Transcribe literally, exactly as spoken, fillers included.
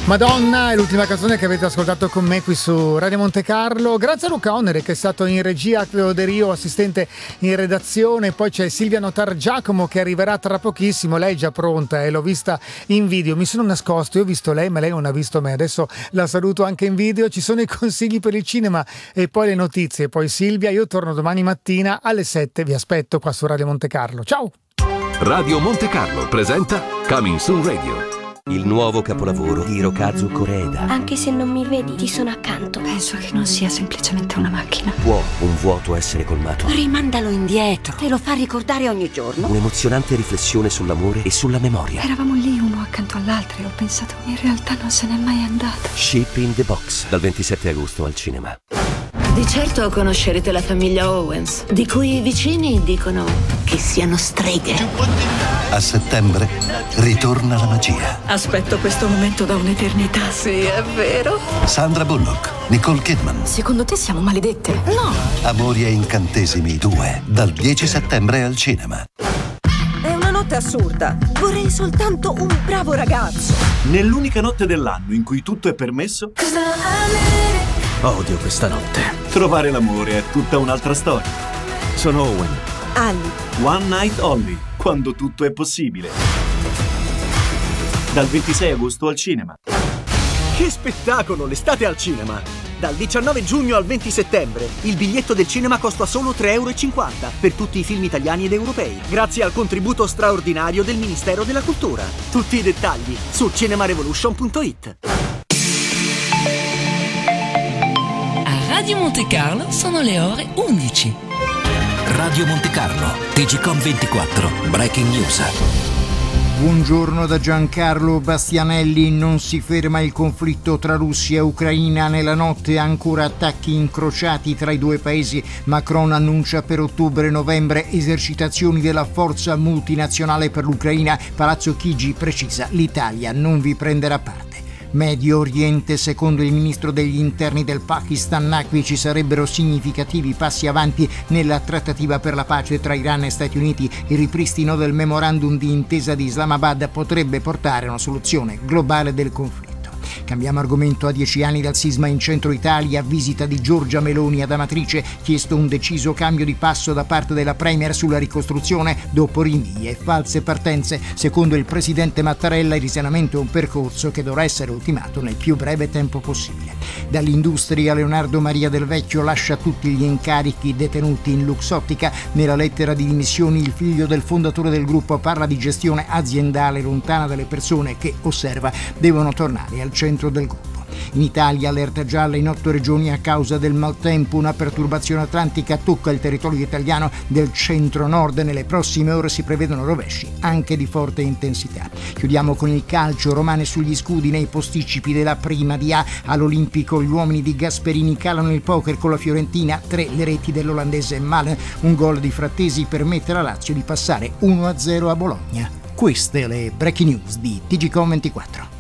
Madonna è l'ultima canzone che avete ascoltato con me qui su Radio Monte Carlo. Grazie a Luca Onere che è stato in regia, Cleo De Rio assistente in redazione, poi c'è Silvia Notar Giacomo che arriverà tra pochissimo, lei è già pronta e eh, l'ho vista in video, mi sono nascosto, io ho visto lei ma lei non ha visto me, adesso la saluto anche in video, ci sono i consigli per il cinema e poi le notizie, poi Silvia, io torno domani mattina alle sette, vi aspetto qua su Radio Monte Carlo, ciao! Radio Monte Carlo presenta Coming Soon Radio. Il nuovo capolavoro di Hirokazu Koreeda. Anche se non mi vedi, ti sono accanto. Penso che non sia semplicemente una macchina. Può un vuoto essere colmato? Rimandalo indietro. Te lo fa ricordare ogni giorno. Un'emozionante riflessione sull'amore e sulla memoria. Eravamo lì uno accanto all'altro e ho pensato, in realtà non se n'è mai andato. Ship in the Box, dal ventisette agosto al cinema. Di certo conoscerete la famiglia Owens, di cui i vicini dicono che siano streghe. A settembre ritorna la magia. Aspetto questo momento da un'eternità. Sì, è vero. Sandra Bullock, Nicole Kidman. Secondo te siamo maledette? No. Amori e incantesimi due, dal dieci settembre al cinema. È una notte assurda. Vorrei soltanto un bravo ragazzo. Nell'unica notte dell'anno in cui tutto è permesso, Odio questa notte. trovare l'amore è tutta un'altra storia. Sono Owen. Ali. One Night Only, quando tutto è possibile. Dal ventisei agosto al cinema. Che spettacolo, l'estate al cinema! Dal diciannove giugno al venti settembre, il biglietto del cinema costa solo tre e cinquanta euro per tutti i film italiani ed europei, grazie al contributo straordinario del Ministero della Cultura. Tutti i dettagli su cinemarevolution punto it. A Radio Monte Carlo sono le ore undici. Radio Monte Carlo, T G Com ventiquattro, Breaking News. Buongiorno da Giancarlo Bastianelli. Non si ferma il conflitto tra Russia e Ucraina. Nella notte ancora attacchi incrociati tra i due paesi. Macron annuncia per ottobre e novembre esercitazioni della forza multinazionale per l'Ucraina. Palazzo Chigi precisa: l'Italia non vi prenderà parte. Medio Oriente, secondo il ministro degli interni del Pakistan Naqvi, ci sarebbero significativi passi avanti nella trattativa per la pace tra Iran e Stati Uniti. Il ripristino del memorandum di intesa di Islamabad potrebbe portare a una soluzione globale del conflitto. Cambiamo argomento. A dieci anni dal sisma in centro Italia, visita di Giorgia Meloni ad Amatrice, chiesto un deciso cambio di passo da parte della Premier sulla ricostruzione dopo rinvii e false partenze. Secondo il presidente Mattarella il risanamento è un percorso che dovrà essere ultimato nel più breve tempo possibile. Dall'industria Leonardo Maria Del Vecchio lascia tutti gli incarichi detenuti in Luxottica. Nella lettera di dimissioni il figlio del fondatore del gruppo parla di gestione aziendale lontana dalle persone che, osserva, devono tornare al centro del gruppo. In Italia allerta gialla in otto regioni a causa del maltempo. Una perturbazione atlantica tocca il territorio italiano del centro-nord. Nelle prossime ore si prevedono rovesci anche di forte intensità. Chiudiamo con il calcio. Romane sugli scudi nei posticipi della Prima di A. All'Olimpico gli uomini di Gasperini calano il poker con la Fiorentina. Tre le reti dell'olandese Malen. Un gol di Frattesi permette alla Lazio di passare uno a zero a Bologna. Queste le breaking news di T G Com ventiquattro.